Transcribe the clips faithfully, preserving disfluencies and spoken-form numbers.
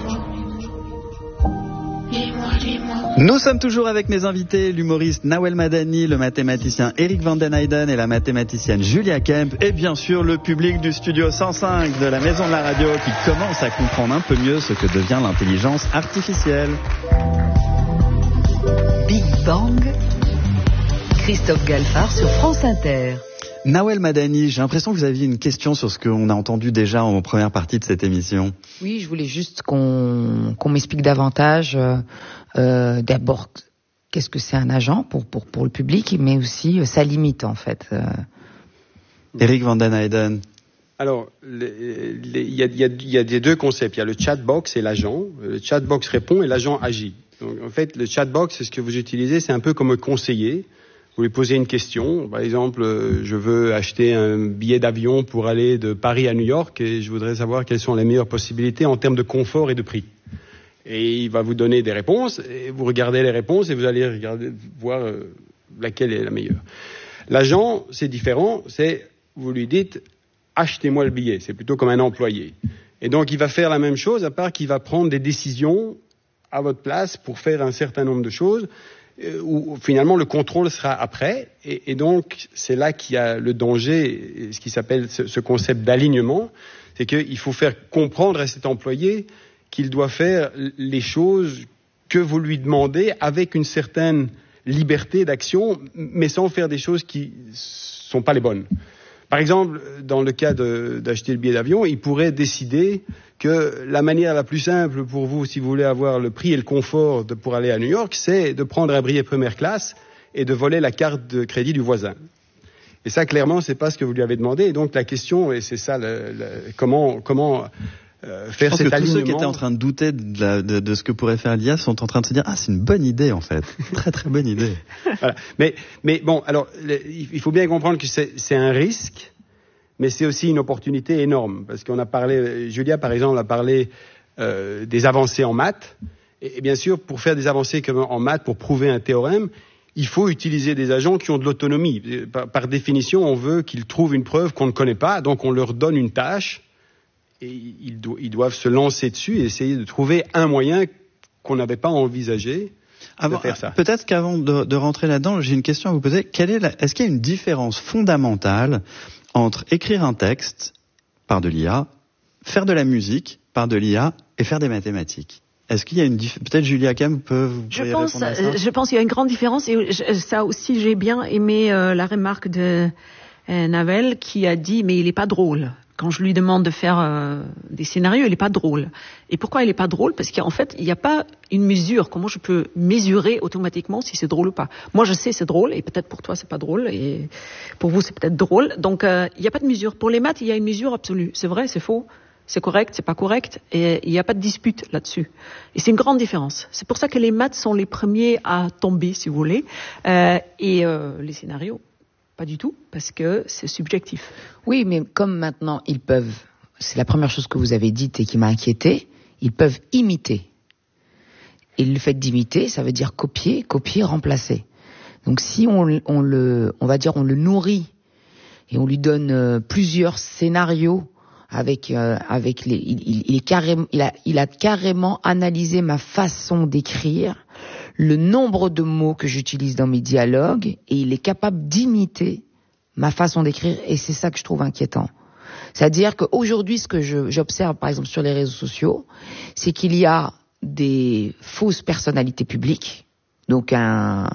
Nous sommes toujours avec mes invités, l'humoriste Nawel Madani, le mathématicien Eric Van den Heijden et la mathématicienne Julia Kemp, et bien sûr le public du studio cent cinq de la Maison de la Radio qui commence à comprendre un peu mieux ce que devient l'intelligence artificielle. Big Bang, Christophe Galfard sur France Inter. Nawel Madani, j'ai l'impression que vous aviez une question sur ce qu'on a entendu déjà en première partie de cette émission. Oui, je voulais juste qu'on, qu'on m'explique davantage euh, euh, d'abord qu'est-ce que c'est un agent pour, pour, pour le public, mais aussi euh, sa limite en fait. Euh... Eric Van den Heijden. Alors, il y a, y, a, y a des deux concepts. Il y a le chatbox et l'agent. Le chatbox répond et l'agent agit. Donc, en fait, le chatbox, c'est ce que vous utilisez, c'est un peu comme un conseiller. Vous lui posez une question, par exemple, euh, je veux acheter un billet d'avion pour aller de Paris à New York et je voudrais savoir quelles sont les meilleures possibilités en termes de confort et de prix. Et il va vous donner des réponses, et vous regardez les réponses et vous allez regarder, voir euh, laquelle est la meilleure. L'agent, c'est différent, c'est, vous lui dites, achetez-moi le billet, c'est plutôt comme un employé. Et donc il va faire la même chose, à part qu'il va prendre des décisions à votre place pour faire un certain nombre de choses, où finalement le contrôle sera après, et, et donc c'est là qu'il y a le danger, ce qui s'appelle ce, ce concept d'alignement, c'est qu'il faut faire comprendre à cet employé qu'il doit faire les choses que vous lui demandez avec une certaine liberté d'action, mais sans faire des choses qui sont pas les bonnes. Par exemple, dans le cas de, d'acheter le billet d'avion, il pourrait décider que la manière la plus simple pour vous, si vous voulez avoir le prix et le confort de, pour aller à New York, c'est de prendre un billet première classe et de voler la carte de crédit du voisin. Et ça, clairement, c'est pas ce que vous lui avez demandé. Et donc, la question, et c'est ça, le, le, comment, comment euh, faire cet alignement. Je pense que tous ceux qui étaient en train de douter de, la, de, de ce que pourrait faire l'I A sont en train de se dire « Ah, c'est une bonne idée, en fait. Très, très bonne idée. » Voilà. Mais, mais bon, alors, le, il faut bien comprendre que c'est, c'est un risque, mais c'est aussi une opportunité énorme. Parce qu'on a parlé, Julia, par exemple, a parlé euh, des avancées en maths. Et, et bien sûr, pour faire des avancées comme en maths, pour prouver un théorème, il faut utiliser des agents qui ont de l'autonomie. Par, par définition, on veut qu'ils trouvent une preuve qu'on ne connaît pas, donc on leur donne une tâche, et ils, do- ils doivent se lancer dessus et essayer de trouver un moyen qu'on n'avait pas envisagé Avant, de faire ça. Peut-être qu'avant de, de rentrer là-dedans, j'ai une question à vous poser. Quelle est la, est-ce qu'il y a une différence fondamentale entre écrire un texte par de l'I A, faire de la musique par de l'I A et faire des mathématiques? Est-ce qu'il y a une dif... peut-être Julia Kemp peut vous je pense répondre à ça. Je pense qu'il y a une grande différence et je, ça aussi j'ai bien aimé euh, la remarque de euh, Nawel qui a dit mais il est pas drôle. Quand je lui demande de faire euh, des scénarios, il est pas drôle. Et pourquoi il est pas drôle? Parce qu'en fait, il n'y a pas une mesure. Comment je peux mesurer automatiquement si c'est drôle ou pas? Moi, je sais c'est drôle et peut-être pour toi c'est pas drôle et pour vous c'est peut-être drôle. Donc euh, il n'y a pas de mesure. Pour les maths, il y a une mesure absolue. C'est vrai, c'est faux. C'est correct, c'est pas correct, et il n'y a pas de dispute là-dessus. Et c'est une grande différence. C'est pour ça que les maths sont les premiers à tomber, si vous voulez, euh, et euh, les scénarios, pas du tout, parce que c'est subjectif. Oui, mais comme maintenant ils peuvent, c'est la première chose que vous avez dite et qui m'a inquiétée, ils peuvent imiter. Et le fait d'imiter, ça veut dire copier, copier, remplacer. Donc si on, on le, on va dire, on le nourrit et on lui donne euh, plusieurs scénarios. Avec euh, avec les il, il, il est carrément il a il a carrément analysé ma façon d'écrire, le nombre de mots que j'utilise dans mes dialogues et il est capable d'imiter ma façon d'écrire et c'est ça que je trouve inquiétant. C'est-à-dire qu'aujourd'hui ce que je j'observe par exemple sur les réseaux sociaux, c'est qu'il y a des fausses personnalités publiques. Donc un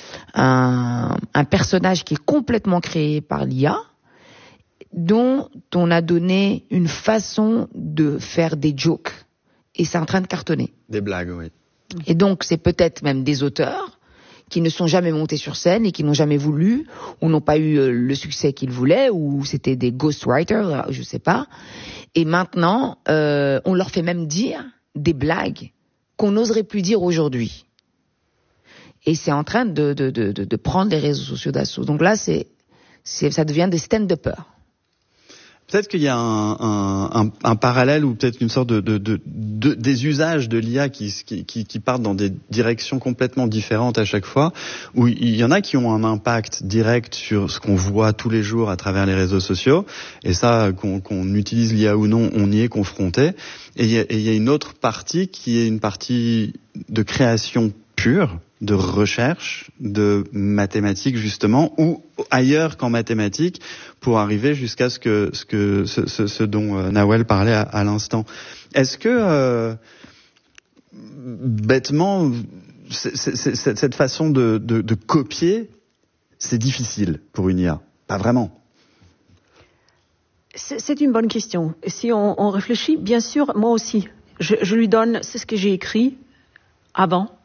un un personnage qui est complètement créé par l'I A dont on a donné une façon de faire des jokes. Et c'est en train de cartonner. Des blagues, oui. Et donc, c'est peut-être même des auteurs qui ne sont jamais montés sur scène et qui n'ont jamais voulu, ou n'ont pas eu le succès qu'ils voulaient, ou c'était des ghostwriters, je sais pas. Et maintenant, euh, on leur fait même dire des blagues qu'on n'oserait plus dire aujourd'hui. Et c'est en train de, de, de, de, de prendre les réseaux sociaux d'assaut. Donc là, c'est, c'est, ça devient des stand-uppers. Peut-être qu'il y a un, un, un, un parallèle ou peut-être une sorte de, de, de, de des usages de l'I A qui, qui, qui partent dans des directions complètement différentes à chaque fois, où il y en a qui ont un impact direct sur ce qu'on voit tous les jours à travers les réseaux sociaux, et ça, qu'on, qu'on utilise l'I A ou non, on y est confronté. Et il y a, et il y a une autre partie qui est une partie de création pure, de recherche, de mathématiques justement, ou ailleurs qu'en mathématiques, pour arriver jusqu'à ce que ce que ce, ce, ce dont euh, Nawel parlait à, à l'instant. Est-ce que euh, bêtement, c'est, c'est, c'est, cette façon de, de, de copier, c'est difficile pour une I A? Pas vraiment. C'est, c'est une bonne question. Si on, on réfléchit, bien sûr, moi aussi, je, je lui donne, c'est ce que j'ai écrit avant.